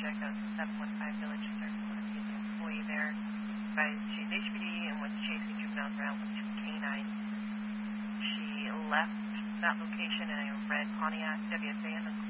subject of 715 Village Circle, and he's an employee there. Advised she's HPD and was chasing juveniles around with 2 canines. She left that location in a red Pontiac WSA and then